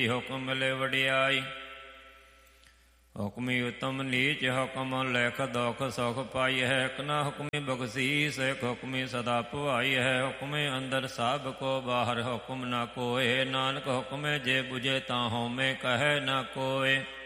ਹੁਕਮ ਮਿਲੇ ਵਡਿਆਈ। ਹੁਕਮੀ ਉਤਮ ਨੀਚ ਹੁਕਮ ਲਿਖ ਦੁਖ ਸੁਖ ਪਾਈ ਹੈ। ਇਕ ਨਾ ਹੁਕਮੀ ਬਖਸ਼ੀਸ ਇਕ ਹੁਕਮੀ ਸਦਾ ਭਵਾਈ ਹੈ। ਹੁਕਮੇ ਅੰਦਰ ਸਭ ਕੋ ਬਾਹਰ ਹੁਕਮ ਨਾ ਕੋਏ। ਨਾਨਕ ਹੁਕਮੇ ਜੇ ਬੁਝੇ ਤਾਂ ਹਉਮੈ ਕਹੈ ਨਾ ਕੋਏ।